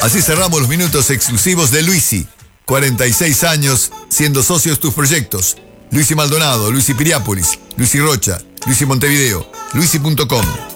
Así cerramos los minutos exclusivos de Luisi. 46 años siendo socios tus proyectos. Luisi Maldonado, Luisi Piriápolis, Luisi Rocha, Luisi Montevideo, Luisi.com.